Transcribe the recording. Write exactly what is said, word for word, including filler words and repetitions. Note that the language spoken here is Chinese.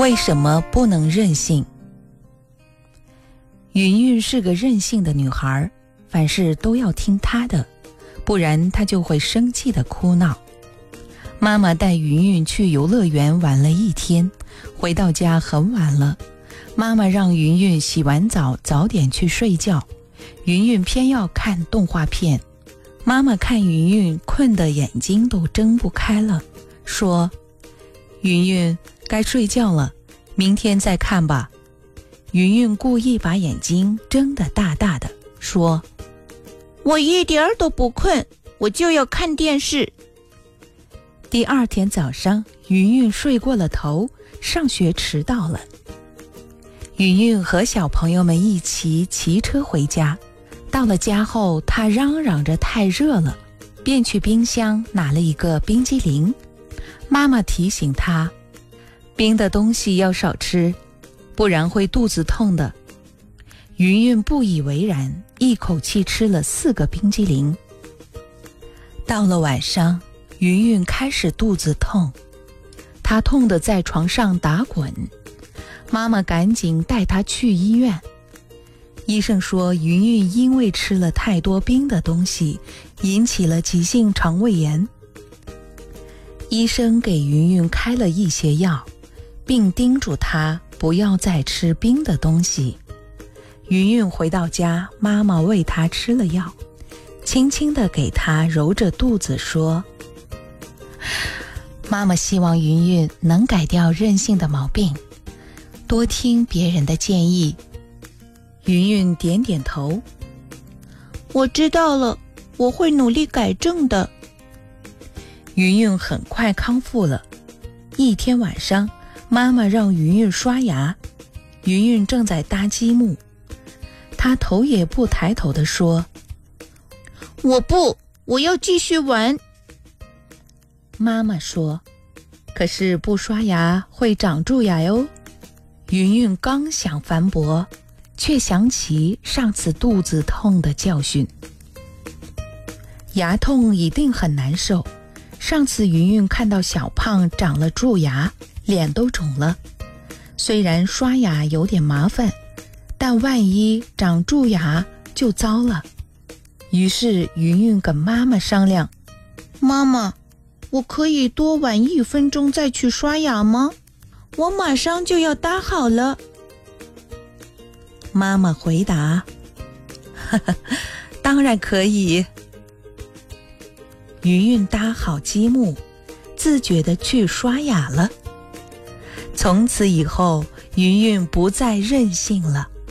为什么不能任性？云云是个任性的女孩，凡事都要听她的，不然她就会生气地哭闹。妈妈带云云去游乐园玩了一天，回到家很晚了，妈妈让云云洗完澡早点去睡觉，云云偏要看动画片。妈妈看云云困得眼睛都睁不开了，说：云云，该睡觉了，明天再看吧。云云故意把眼睛睁得大大的，说： 我一点儿都不困，我就要看电视。 第二天早上，云云睡过了头，上学迟到了。云云和小朋友们一起骑车回家，到了家后，她嚷嚷着太热了，便去冰箱拿了一个冰激凌。妈妈提醒她，冰的东西要少吃，不然会肚子痛的。云云不以为然，一口气吃了四个冰激凌。到了晚上，云云开始肚子痛，她痛得在床上打滚，妈妈赶紧带她去医院。医生说云云因为吃了太多冰的东西，引起了急性肠胃炎。医生给云云开了一些药，并叮嘱她不要再吃冰的东西。云云回到家，妈妈喂她吃了药，轻轻地给她揉着肚子说：妈妈希望云云能改掉任性的毛病，多听别人的建议。云云点点头， 我知道了，我会努力改正的。 云云很快康复了。一天晚上，妈妈让云云刷牙，云云正在搭积木，她头也不抬头地说： 我不，我要继续玩。 妈妈说：可是不刷牙会长蛀牙哟。云云刚想反驳，却想起上次肚子痛的教训。牙痛一定很难受，上次云云看到小胖长了蛀牙，脸都肿了。虽然刷牙有点麻烦，但万一长蛀牙就糟了。于是云云跟妈妈商量： 妈妈，我可以多晚一分钟再去刷牙吗？我马上就要搭好了。 妈妈回答：呵呵，当然可以。云云搭好积木，自觉地去刷牙了。从此以后，云云不再任性了。